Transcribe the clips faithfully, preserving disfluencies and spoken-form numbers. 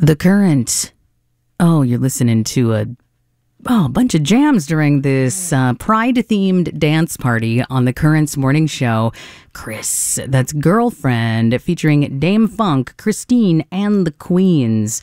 The Current. Oh, you're listening to a oh, a bunch of jams during this uh, Pride-themed dance party on The Current's morning show. Chris, that's Girlfriend, featuring Dame Funk, Christine, and the Queens.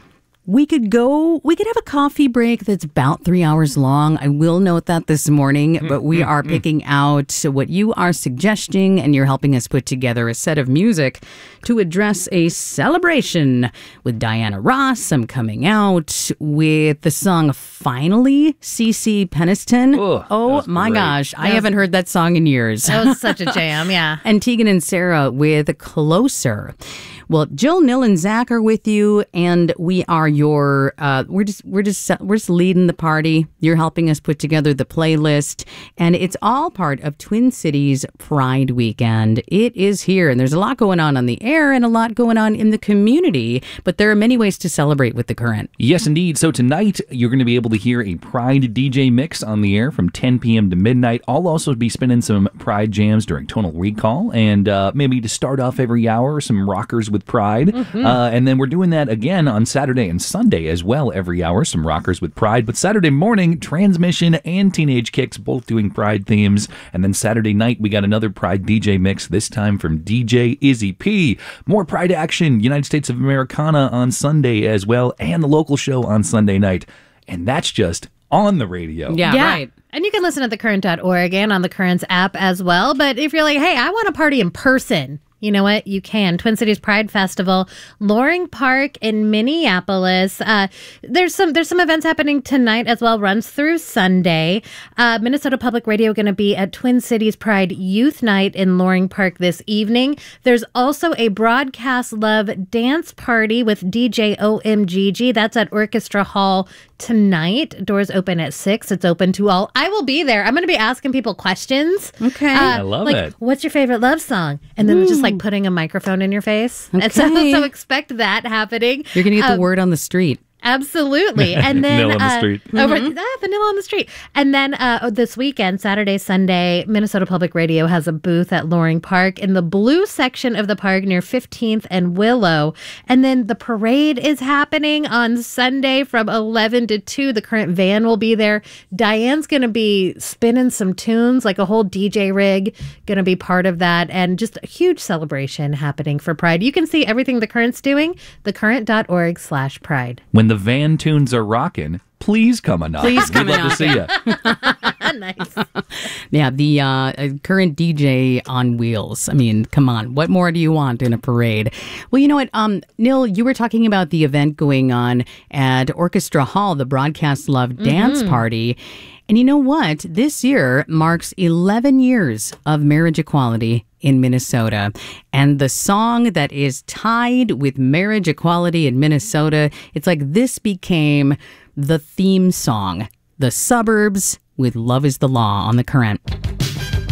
We could go, we could have a coffee break that's about three hours long. I will note that this morning, but we are picking out what you are suggesting, and you're helping us put together a set of music to address a celebration with Diana Ross. I'm coming out with the song Finally, CeCe Peniston. Ugh, oh my great. gosh, I haven't heard that song in years. That was such a jam, yeah. And Tegan and Sarah with Closer. Well, Jill, Nil, and Zach are with you, and we are your. Uh, we're just we're just we're just leading the party. You're helping us put together the playlist, and it's all part of Twin Cities Pride Weekend. It is here, and there's a lot going on on the air and a lot going on in the community. But there are many ways to celebrate with The Current. Yes, indeed. So tonight you're going to be able to hear a Pride D J mix on the air from ten p.m. to midnight. I'll also be spinning some Pride jams during Tonal Recall, and uh, maybe to start off every hour, some rockers with Pride. Mm-hmm. Uh, and then we're doing that again on Saturday and Sunday as well, every hour, some rockers with Pride. But Saturday morning, Transmission and Teenage Kicks both doing Pride themes. And then Saturday night, we got another Pride D J mix, this time from D J Izzy P. More Pride action, United States of Americana on Sunday as well, and the local show on Sunday night. And that's just on the radio. Yeah, yeah. right. And you can listen at the current dot org and on the Current's app as well. But if you're like, hey, I want to party in person, you know what? You can. Twin Cities Pride Festival, Loring Park in Minneapolis. Uh, there's some there's some events happening tonight as well. Runs through Sunday. Uh, Minnesota Public Radio going to be at Twin Cities Pride Youth Night in Loring Park this evening. There's also a Broadcast Love dance party with D J O M G G. That's at Orchestra Hall tonight. Doors open at six. It's open to all. I will be there. I'm going to be asking people questions. Okay. Uh, I love like, it. What's your favorite love song? And then just like putting a microphone in your face. Okay. And so, so expect that happening. You're going to get the Um, word on the street. Absolutely. And then Vanilla on the uh, street. Over, ah, vanilla on the street. And then uh, this weekend, Saturday, Sunday, Minnesota Public Radio has a booth at Loring Park in the blue section of the park near fifteenth and Willow. And then the parade is happening on Sunday from eleven to two. The Current van will be there. Diane's going to be spinning some tunes, like a whole D J rig, going to be part of that. And just a huge celebration happening for Pride. You can see everything The Current's doing, the current dot org slash pride. When the van tunes are rocking, please come a knock. Please come We'd a love to see you. Nice. Yeah, the uh, Current D J on wheels. I mean, come on. What more do you want in a parade? Well, you know what, um, Nil, you were talking about the event going on at Orchestra Hall, the Broadcast Love Dance Mm-hmm. Party. And you know what? This year marks eleven years of marriage equality in Minnesota. And the song that is tied with marriage equality in Minnesota, it's like this became the theme song. The Suburbs with Love is the Law on The Current.